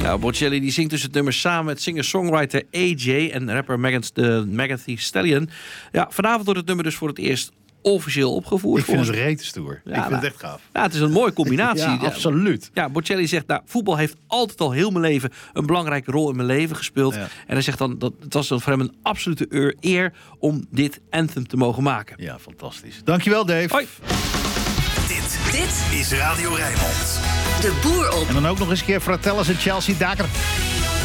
Nou, Bocelli die zingt dus het nummer samen met singer-songwriter AJ en rapper Megan Thee Stallion. Ja, vanavond wordt het nummer dus voor het eerst officieel opgevoerd. Ik vind het rete stoer. Ja, ik vind het echt gaaf. Ja, het is een mooie combinatie. Ja, absoluut. Ja, Bocelli zegt, voetbal heeft altijd al heel mijn leven een belangrijke rol in mijn leven gespeeld. Ja. En hij zegt dan dat het was dan voor hem een absolute eer om dit anthem te mogen maken. Ja, fantastisch. Dankjewel, Dave. Hoi. Dit is Radio Rijnmond. De Boer op. En dan ook nog eens een keer Fratellas en Chelsea Daker.